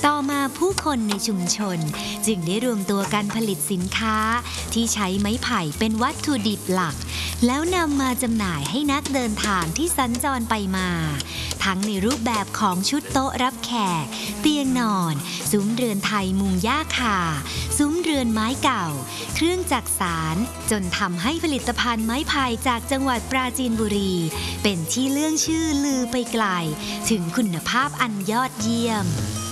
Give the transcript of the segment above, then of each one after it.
ต่อมาผู้คนในชุมชนจึงได้รวมตัวกันผลิตสินค้าที่ใช้ไม้ไผ่เป็นวัตถุดิบหลักแล้วนำมาจำหน่ายให้นักเดินทางที่สัญจรไปมาทั้งในรูปแบบของชุดโต๊ะรับแขกเตียงนอนซุ้มเรือนไทยมุงหญ้าคาซุ้มเรือนไม้เก่าเครื่องจักสานจนทำให้ผลิตภัณฑ์ไม้ไผ่จากจังหวัดปราจีนบุรีเป็นที่เลื่องชื่อลือไปไกลถึงคุณภาพอันยอดเยี่ยม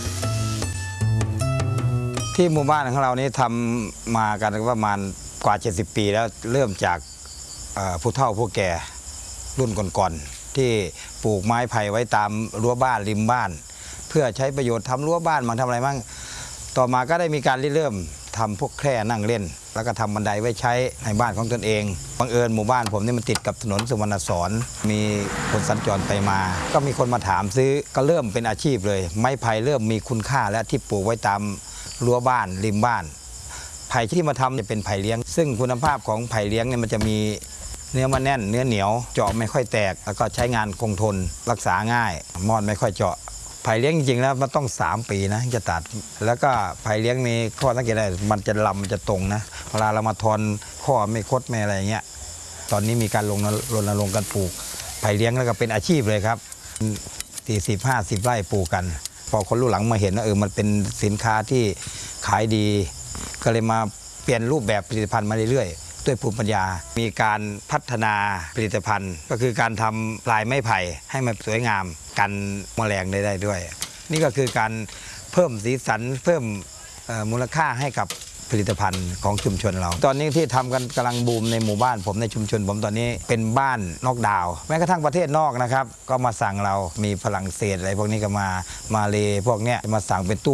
ที่หมู่บ้านของเรานี้ทำมากันประมาณกว่า70 ปีแล้วเริ่มจากผู้เฒ่าผู้แก่รุ่นก่อนๆที่ปลูกไม้ไผ่ไว้ตามรั้วบ้านริมบ้านเพื่อใช้ประโยชน์ทำรั้วบ้านมาทำอะไรบ้างต่อมาก็ได้มีการเริ่มทำพวกแคร่นั่งเล่นแล้วก็ทำบันไดไว้ใช้ในบ้านของตนเองบังเอิญหมู่บ้านผมนี่มันติดกับถนนสุวรรณสอนมีคนสัญจรไปมาก็มีคนมาถามซื้อก็เริ่มเป็นอาชีพเลยไม้ไผ่เริ่มมีคุณค่าและที่ปลูกไว้ตามรั้วบ้านริมบ้านไผ่ที่มาทำจะเป็นไผ่เลี้ยงซึ่งคุณภาพของไผ่เลี้ยงเนี่ยมันจะมีเนื้อมันแน่นเนื้อเหนียวเจาะไม่ค่อยแตกแล้วก็ใช้งานคงทนรักษาง่ายมอดไม่ค่อยเจาะไผ่เลี้ยงจริงๆแล้วมันต้อง3 ปีนะจะตัดแล้วก็ไผ่เลี้ยงมีข้อสังเกตได้มันจะลำมันจะตรงนะเวลาเรามาทอนข้อไม่คดไม่อะไรอย่างเงี้ยตอนนี้มีการรณรงค์การปลูกไผ่เลี้ยงแล้วก็เป็นอาชีพเลยครับ40-50 ไร่ปลูกกันพอคนรุ่นหลังมาเห็นว่ามันเป็นสินค้าที่ขายดีก็เลยมาเปลี่ยนรูปแบบผลิตภัณฑ์มาเรื่อยๆด้วยภูมิปัญญามีการพัฒนาผลิตภัณฑ์ก็คือการทำลายไม้ไผ่ให้มันสวยงามกันแมลงได้ด้วยนี่ก็คือการเพิ่มสีสันเพิ่มมูลค่าให้กับผลิตภัณฑ์ของชุมชนเราตอนนี้ที่ทำกันกำลังบูมในหมู่บ้านผมในชุมชนผมตอนนี้เป็นบ้านนอกดาวแม้กระทั่งประเทศนอกนะครับก็มาสั่งเรามีฝรั่งเศสอะไรพวกนี้ก็มาเลพวกเนี้ยมาสั่งเป็นตู้